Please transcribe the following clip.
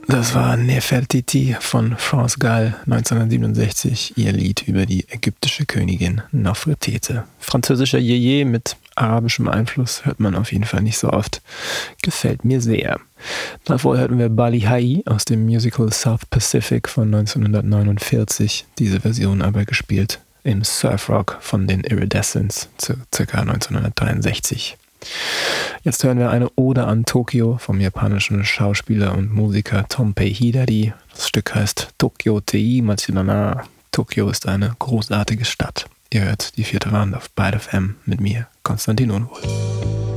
Das war Nefertiti von France Gall 1967, ihr Lied über die ägyptische Königin Nofretete. Französischer Yeye mit arabischem Einfluss hört man auf jeden Fall nicht so oft. Gefällt mir sehr. Davor hörten wir Bali Ha'i aus dem Musical South Pacific von 1949, diese Version aber gespielt im Surfrock von den Iridescents, ca. 1963. Jetzt hören wir eine Ode an Tokio vom japanischen Schauspieler und Musiker Tompei Hidari. Das Stück heißt Tokyo Tei Machidana. Tokio ist eine großartige Stadt. Ihr hört die 4. Wand auf Byte FM mit mir, Konstantin Unruh.